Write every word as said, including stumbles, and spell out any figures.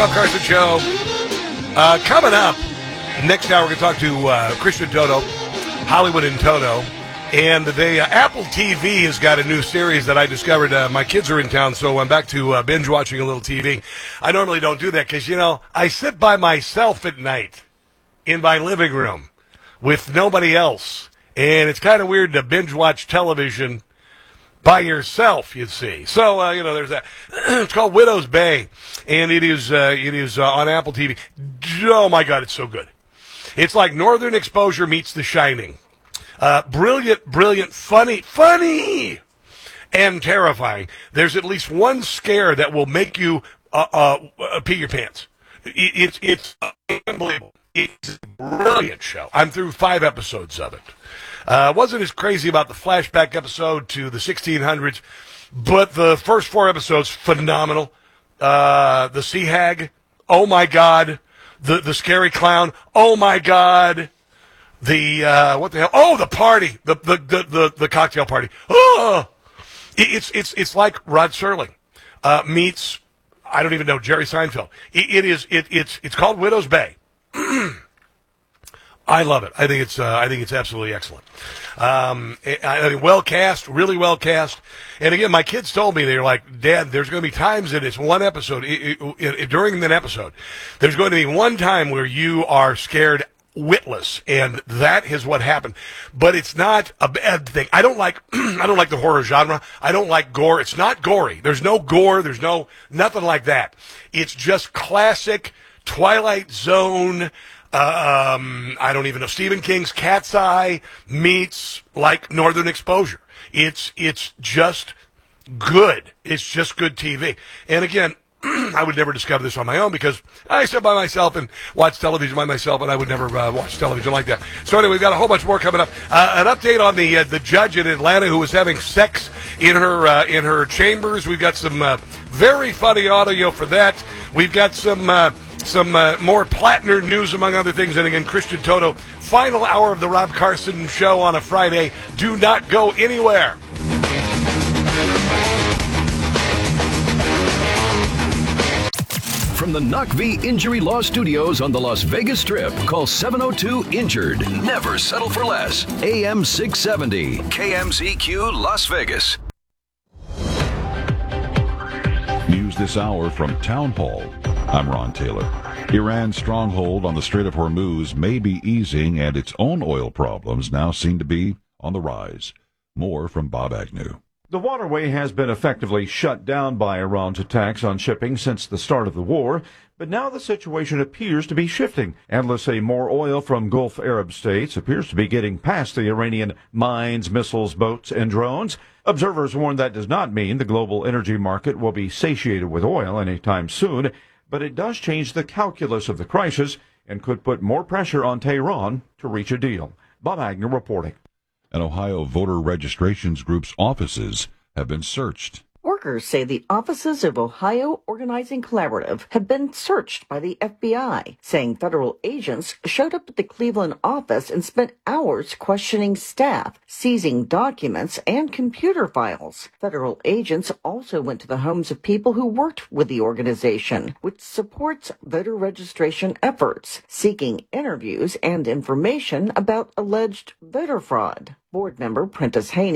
Rob Carson Show. Uh, coming up, next hour, we're going to talk to uh, Christian Toto, Hollywood in Toto. And they, uh, Apple T V has got a new series that I discovered. Uh, my kids are in town, so I'm back to uh, binge watching a little T V. I normally don't do that because, you know, I sit by myself at night in my living room with nobody else. And it's kind of weird to binge watch television by yourself, you see. So, uh, you know, there's that. It's called Widow's Bay, and it is uh, it is uh, on Apple T V. Oh, my God, it's so good. It's like Northern Exposure meets The Shining. Uh, brilliant, brilliant, funny, funny, and terrifying. There's at least one scare that will make you uh, uh, uh, pee your pants. It, it's it's unbelievable. It's a brilliant show. I'm through five episodes of it. Uh, wasn't as crazy about the flashback episode to the sixteen hundreds, but the first four episodes, phenomenal. Uh, the Sea Hag, oh my God. The the scary clown, oh my God. The, uh, what the hell? Oh, the party. The, the, the, the, the cocktail party. Oh! It's, it's, it's like Rod Serling, uh, meets, I don't even know, Jerry Seinfeld. It, it is, it, it's, it's called Widow's Bay. I love it. I think it's, uh, I think it's absolutely excellent. Um, I mean, well cast, really well cast. And again, my kids told me, they're like, Dad, there's going to be times in it's one episode, it, it, it, during an episode, there's going to be one time where you are scared witless, and that is what happened. But it's not a bad thing. I don't like I don't like the horror genre. I don't like gore. It's not gory. There's no gore. There's no nothing like that. It's just classic Twilight Zone. Uh, um, I don't even know, Stephen King's Cat's Eye meets like Northern Exposure. It's it's just good. It's just good T V. And again, I would never discover this on my own because I sit by myself and watch television by myself, and I would never uh, watch television like that. So anyway, we've got a whole bunch more coming up. Uh, an update on the uh, the judge in Atlanta who was having sex in her uh, in her chambers. We've got some uh, very funny audio for that. We've got some uh, some uh, more Plattner news, among other things. And again, Christian Toto, final hour of the Rob Carson Show on a Friday. Do not go anywhere. From the N U C V Injury Law Studios on the Las Vegas Strip, call seven oh two INJURED. Never settle for less. A M six seventy, K M Z Q Las Vegas. News this hour from Town Hall. I'm Ron Taylor. Iran's stronghold on the Strait of Hormuz may be easing, and its own oil problems now seem to be on the rise. More from Bob Agnew. The waterway has been effectively shut down by Iran's attacks on shipping since the start of the war, but now the situation appears to be shifting. Analysts say more oil from Gulf Arab states appears to be getting past the Iranian mines, missiles, boats, and drones. Observers warn that does not mean the global energy market will be satiated with oil anytime soon, but it does change the calculus of the crisis and could put more pressure on Tehran to reach a deal. Bob Agnew reporting. And Ohio voter registrations group's offices have been searched. Workers say the offices of Ohio Organizing Collaborative have been searched by the F B I, saying federal agents showed up at the Cleveland office and spent hours questioning staff, seizing documents and computer files. Federal agents also went to the homes of people who worked with the organization, which supports voter registration efforts, seeking interviews and information about alleged voter fraud. Board member Prentice Haney